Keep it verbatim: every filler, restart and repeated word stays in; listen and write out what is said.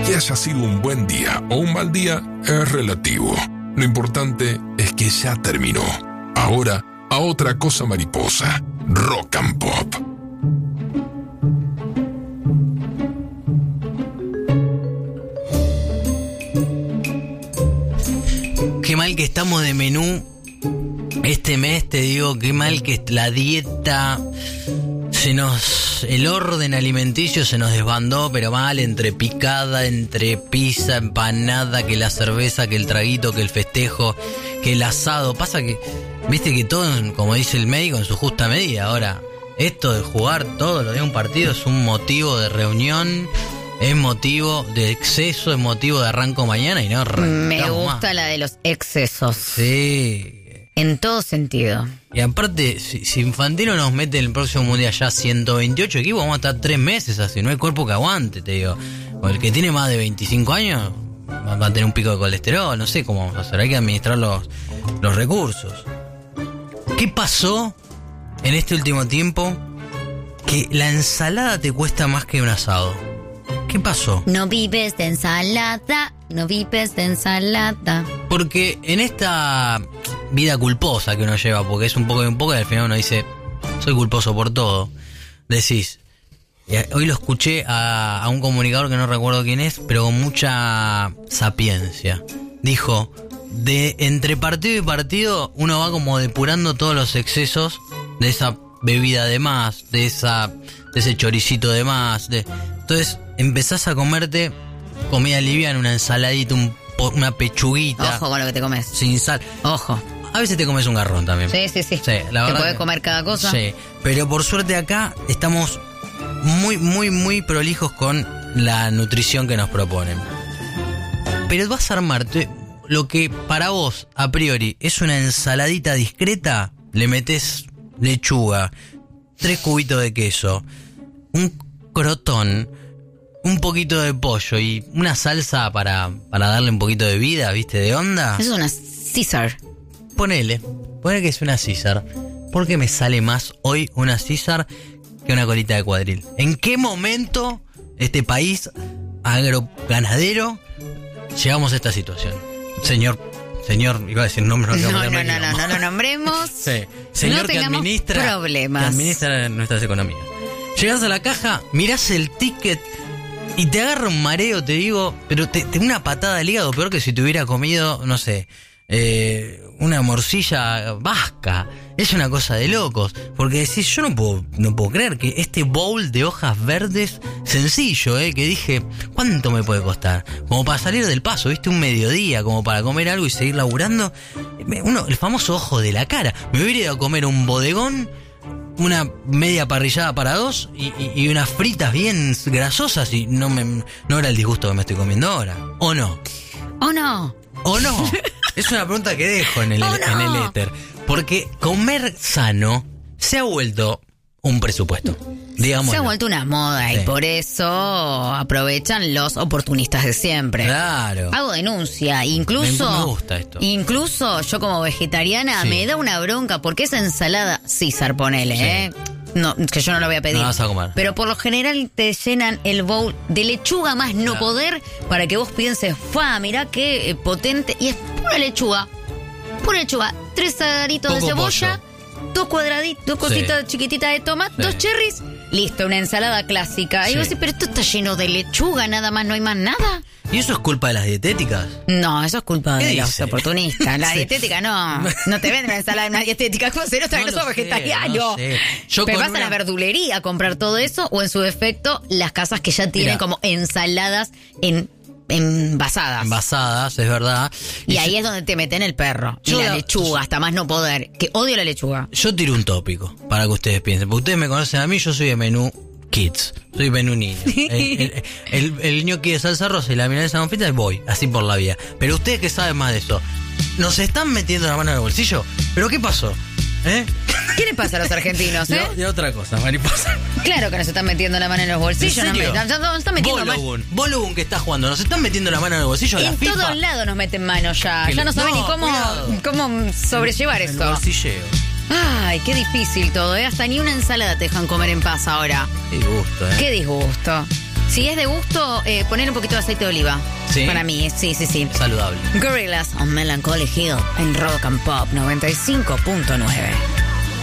Que haya sido un buen día o un mal día es relativo. Lo importante es que ya terminó. Ahora, a otra cosa mariposa. Rock and Pop. Qué mal que estamos de menú este mes, te digo, qué mal que la dieta se nos, el orden alimenticio se nos desbandó, pero mal, entre picada, entre pizza, empanada, que la cerveza, que el traguito, que el festejo, que el asado. Pasa que, viste que todo, como dice el médico, en su justa medida. Ahora, esto de jugar todo lo de un partido es un motivo de reunión, es motivo de exceso, es motivo de arranco mañana y no Me gusta más. La de los excesos. Sí. En todo sentido. Y aparte, si, si Infantino nos mete en el próximo mundial ya ciento veintiocho equipos, vamos a estar tres meses así. No hay cuerpo que aguante, te digo. O el que tiene más de veinticinco años va a tener un pico de colesterol. No sé cómo vamos a hacer. Hay que administrar los, los recursos. ¿Qué pasó en este último tiempo? Que la ensalada te cuesta más que un asado. ¿Qué pasó? No vives de ensalada, no vives de ensalada. Porque en esta vida culposa que uno lleva, porque es un poco y un poco, y al final uno dice, soy culposo por todo, decís, hoy lo escuché a, a un comunicador que no recuerdo quién es, pero con mucha sapiencia. Dijo, de entre partido y partido uno va como depurando todos los excesos de esa bebida de más, de esa de ese choricito de más, de entonces empezás a comerte comida liviana, una ensaladita, un, una pechuguita. Ojo con lo que te comes. Sin sal. Ojo. A veces te comes un garrón también. Sí, sí, sí. sí la te verdad podés que, comer cada cosa. Sí, pero por suerte acá estamos muy, muy, muy prolijos con la nutrición que nos proponen. Pero vas a armarte lo que para vos, a priori, es una ensaladita discreta, le metés lechuga, tres cubitos de queso, un crotón, un poquito de pollo y una salsa para, para darle un poquito de vida, ¿viste? De onda. Eso es una César. Ponele, ponele que es una César. ¿Por qué me sale más hoy una César que una colita de cuadril? ¿En qué momento este país agroganadero llegamos a esta situación? Señor, señor, iba a decir nombre, no, no, no, no, no, no, no, no nombremos. Sí, señor no que administra, problemas. que administra nuestras economías. Llegás a la caja, mirás el ticket y te agarra un mareo, te digo, pero te, te una patada al hígado, peor que si te hubiera comido, no sé, eh, una morcilla vasca. Es una cosa de locos, porque decís, yo no puedo, no puedo creer que este bowl de hojas verdes, sencillo, eh, que dije, ¿cuánto me puede costar? Como para salir del paso, viste, un mediodía, como para comer algo y seguir laburando. Uno, el famoso ojo de la cara. Me hubiera ido a comer un bodegón, una media parrillada para dos y, y, y unas fritas bien grasosas y no me no era el disgusto que me estoy comiendo ahora. ¿O no? ¿O no? ¿O no? Es una pregunta que dejo en el, oh, en no. el éter. Porque comer sano se ha vuelto un presupuesto. Digamos. Se ha vuelto una moda, sí. Y por eso aprovechan los oportunistas de siempre. Claro. Hago denuncia. Incluso, me, me gusta esto. Incluso yo como vegetariana sí. Me da una bronca porque esa ensalada César, ponele, sí. ¿eh? No, que yo no lo voy a pedir. No vas a comer. Pero por lo general te llenan el bowl de lechuga más no claro. poder para que vos pienses, ¡fa! Mirá qué potente. Y es pura lechuga. Pura lechuga. Tres saladitos de cebolla. Pollo. Dos cuadraditos, dos cositas sí. chiquititas de tomate, sí. dos cherries. Listo, una ensalada clásica. Sí. Y vos decís, pero esto está lleno de lechuga, nada más, no hay más nada. ¿Y eso es culpa de las dietéticas? No, eso es culpa de dice? los oportunistas. La sí. dietética no. No te venden una ensalada de una dietética. ¿Cómo se nota que no sos vegetariano? No sé. Yo pero vas una... a la verdulería a comprar todo eso o en su defecto las casas que ya tienen Mira. como ensaladas en envasadas. Envasadas, es verdad. Y, y ahí yo, es donde te meten el perro. Y la, la lechuga, hasta más no poder. Que odio la lechuga. Yo tiro un tópico para que ustedes piensen. Porque ustedes me conocen a mí, yo soy de menú kids. Soy menú niño. el, el, el, el ñoqui de salsa rosa y la milanesa con fritas, voy, así por la vía. Pero ustedes que saben más de eso, ¿nos están metiendo la mano en el bolsillo? ¿Pero qué pasó? ¿Eh? ¿Qué le pasa a los argentinos, eh? De, de otra cosa, mariposa. Claro que nos están metiendo la mano en los bolsillos. ¿En serio? Nos, nos, nos están metiendo Bologun, Bologun que está jugando, nos están metiendo la mano en el bolsillo. En la FIFA. todos lados nos meten mano ya. Que ya no saben no, ni cómo, cómo sobrellevar el esto. El bolsilleo. Ay, qué difícil todo, ¿eh? Hasta ni una ensalada te dejan comer en paz ahora. Qué disgusto, ¿eh? Qué disgusto. Si es de gusto, eh, poner un poquito de aceite de oliva. ¿Sí? Para mí, sí, sí, sí. Saludable. Gorillaz on Melancholy Hill en Rock and Pop noventa y cinco punto nueve.